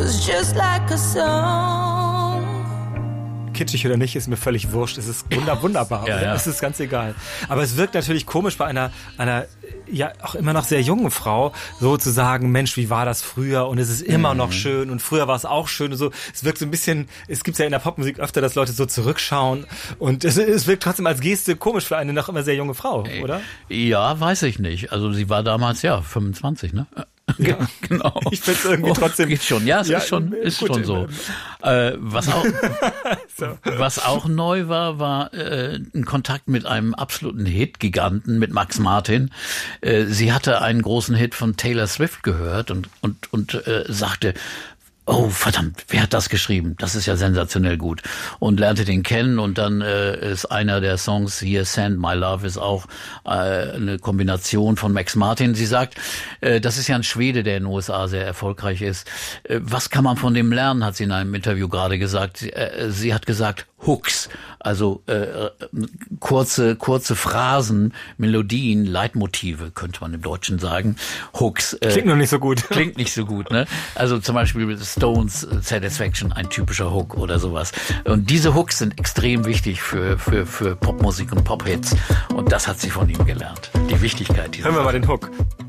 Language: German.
was just like a song. Kitschig oder nicht, ist mir völlig wurscht. Es ist wunderbar. Ja. Es ist ganz egal. Aber es wirkt natürlich komisch bei einer ja auch immer noch sehr jungen Frau, so zu sagen, Mensch, wie war das früher? Und es ist immer noch schön und früher war es auch schön und so. Es wirkt so ein bisschen, es gibt ja in der Popmusik öfter, dass Leute so zurückschauen und es wirkt trotzdem als Geste komisch für eine noch immer sehr junge Frau, oder? Ja, weiß ich nicht. Also sie war damals 25, ne? Ja, genau. Ich finde es irgendwie trotzdem... Geht schon, ja, es Ja, ist schon so. Was auch neu war ein Kontakt mit einem absoluten Hit-Giganten, mit Max Martin. Sie hatte einen großen Hit von Taylor Swift gehört und sagte, oh, verdammt, wer hat das geschrieben? Das ist ja sensationell gut. Und lernte den kennen und dann ist einer der Songs hier, Send My Love, ist auch eine Kombination von Max Martin. Sie sagt, das ist ja ein Schwede, der in den USA sehr erfolgreich ist. Was kann man von dem lernen, hat sie in einem Interview gerade gesagt. Sie hat gesagt, Hooks, also kurze Phrasen, Melodien, Leitmotive, könnte man im Deutschen sagen. Hooks. Klingt noch nicht so gut. Klingt nicht so gut, ne? Also zum Beispiel Stones Satisfaction, ein typischer Hook oder sowas. Und diese Hooks sind extrem wichtig für Popmusik und Pophits. Und das hat sie von ihm gelernt. Die Wichtigkeit dieser Hören wir mal den Hook.